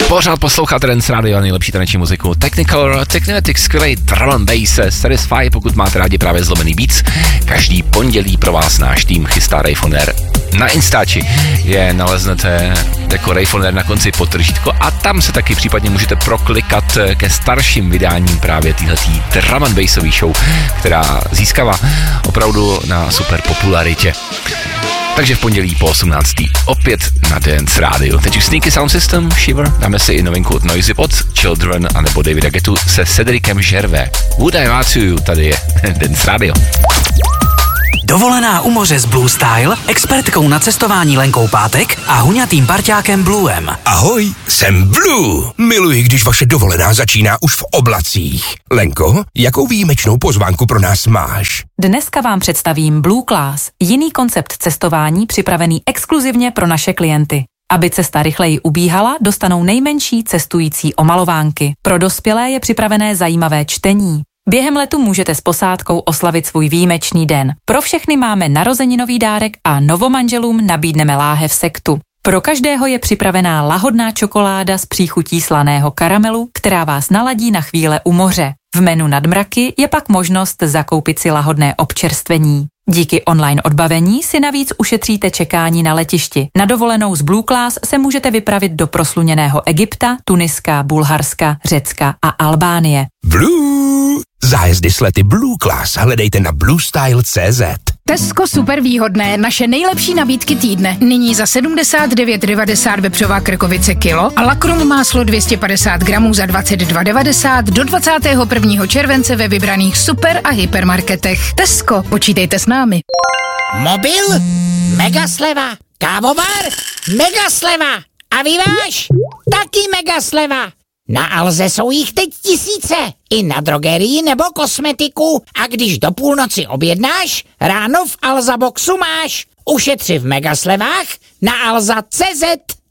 Pořád posloucháte Dance Radio a nejlepší taneční muziku. Technical, skvělej drum and bass, Satisfy, pokud máte rádi právě zlomený beats. Každý pondělí pro vás náš tým chystá Rayfoner. Na Instači je naleznete jako Rayfoner na konci podtržítko a tam se taky případně můžete proklikat ke starším vydáním právě téhletý drum and bassový show, která získává opravdu na super popularitě. Takže v pondělí po 18. opět na Dance Radio. Teď už Sneaky Sound System, Shiver, dáme si i novinku od Noisy od Children anebo Davida Guettu se Cedricem Gervais. Would I Want to, tady je Dance Radio. Dovolená u moře s Blue Style, expertkou na cestování Lenkou Pátek a huňatým parťákem Bluem. Ahoj, jsem Blue. Miluji, když vaše dovolená začíná už v oblacích. Lenko, jakou výjimečnou pozvánku pro nás máš? Dneska vám představím Blue Class, jiný koncept cestování připravený exkluzivně pro naše klienty. Aby cesta rychleji ubíhala, dostanou nejmenší cestující omalovánky. Pro dospělé je připravené zajímavé čtení. Během letu můžete s posádkou oslavit svůj výjimečný den. Pro všechny máme narozeninový dárek a novomanželům nabídneme láhev sektu. Pro každého je připravená lahodná čokoláda s příchutí slaného karamelu, která vás naladí na chvíle u moře. V menu nad mraky je pak možnost zakoupit si lahodné občerstvení. Díky online odbavení si navíc ušetříte čekání na letišti. Na dovolenou z Blue Class se můžete vypravit do prosluněného Egypta, Tuniska, Bulharska, Řecka a Albánie. Blue! Zájezdy s lety Blue Class hledejte na bluestyle.cz. Tesco super výhodné, naše nejlepší nabídky týdne. Nyní za 79,90 vepřová krkovice kilo a lakrum máslo 250 gramů za 22,90 do 21. července ve vybraných super a hypermarketech. Tesco, počítejte s námi. Mobil? Mega sleva. Kávovar? Mega sleva. A vyváž? Taky mega sleva. Na Alze jsou jich teď tisíce. I na drogerii nebo kosmetiku. A když do půlnoci objednáš, ráno v Alza Boxu máš. Ušetři v megaslevách na alza.cz.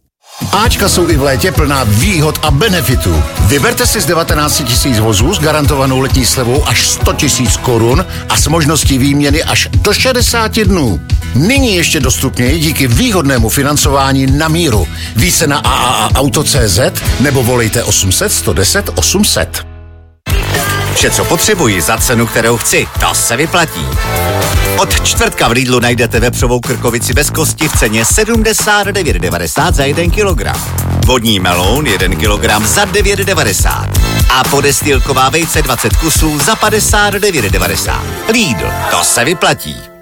Ačka jsou i v létě plná výhod a benefitů. Vyberte si z 19 000 vozů s garantovanou letní slevou až 100 000 korun a s možností výměny až do 60 dnů. Nyní ještě dostupněji díky výhodnému financování na míru. Více na AAAauto.cz nebo volejte 800 110 800. Vše, co potřebuji za cenu, kterou chci, to se vyplatí. Od čtvrtka v Lidlu najdete vepřovou krkovici bez kosti v ceně 79,90 za 1 kilogram. Vodní meloun 1 kilogram za 9,90. A podestýlková vejce 20 kusů za 59,90. Lidl, to se vyplatí.